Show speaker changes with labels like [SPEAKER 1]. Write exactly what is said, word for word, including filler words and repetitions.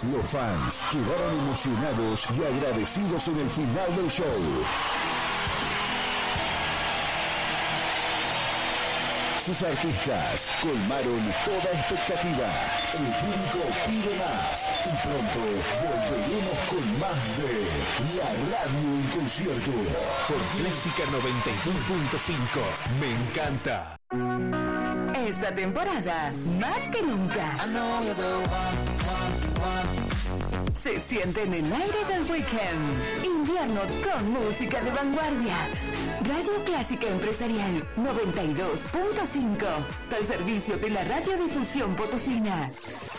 [SPEAKER 1] Los fans quedaron emocionados y agradecidos en el final del show. Sus artistas colmaron toda expectativa. El público pide más y pronto volveremos con más de La Radio en concierto por Clásica noventa y dos punto cinco. Me encanta.
[SPEAKER 2] Esta temporada, más que nunca, se siente en el aire del weekend. Invierno con música de vanguardia. Radio Clásica Empresarial noventa y dos punto cinco. Al servicio de la radiodifusión potosina.